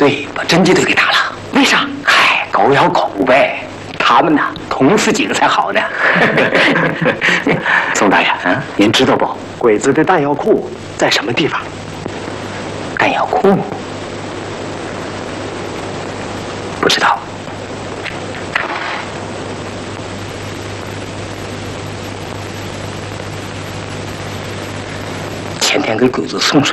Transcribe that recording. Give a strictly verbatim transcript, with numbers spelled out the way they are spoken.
队把侦缉队给打了。 为啥？ 嗨，狗咬狗呗。他们呐，捅死几个才好呢。宋大人，嗯，您知道不？ 鬼子的弹药库在什么地方？ 弹药库？不知道。前天给鬼子送水